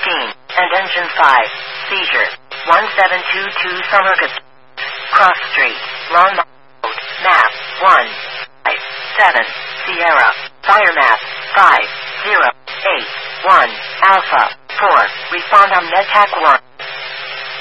and engine 5. Seizure. 1722 Summergut. Cross Street. Longmont Road. Map 1. 7. Sierra. Fire map 5. 0. 8. 1. Alpha 4. Respond on NetTac 1.